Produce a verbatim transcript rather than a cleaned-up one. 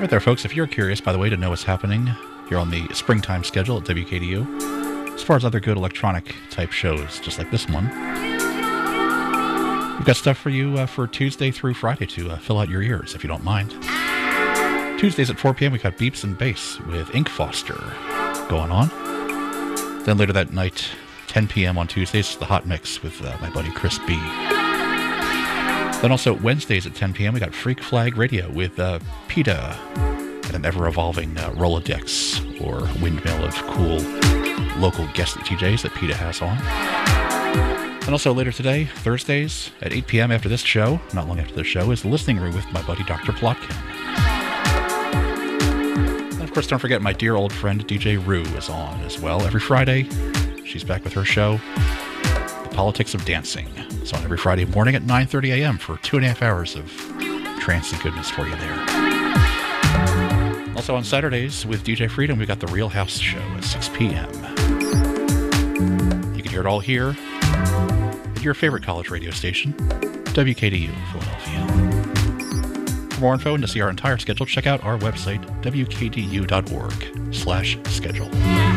Right there, folks. If you're curious, by the way, to know what's happening here on the springtime schedule at W K D U, as far as other good electronic type shows, just like this one, we've got stuff for you uh, for Tuesday through Friday to uh, fill out your ears, if you don't mind. Tuesdays at four p.m., we got Beeps and Bass with Ink Foster going on. Then later that night, ten p.m. on Tuesdays, the Hot Mix with uh, my buddy Chris B. Then also Wednesdays at ten p.m., we got Freak Flag Radio with uh, PETA and an ever-evolving uh, Rolodex or windmill of cool local guest D Js that PETA has on. And also later today, Thursdays at eight p.m. after this show, not long after this show, is the Listening Room with my buddy Doctor Plotkin. And of course, don't forget my dear old friend D J Rue is on as well every Friday. She's back with her show, The Politics of Dancing. It's on every Friday morning at nine thirty a.m. for two and a half hours of trancy goodness for you there. Also on Saturdays with D J Freedom, we got The Real House Show at six p.m. You can hear it all here at your favorite college radio station, W K D U Philadelphia. For more info and to see our entire schedule, check out our website, w k d u dot org slash schedule.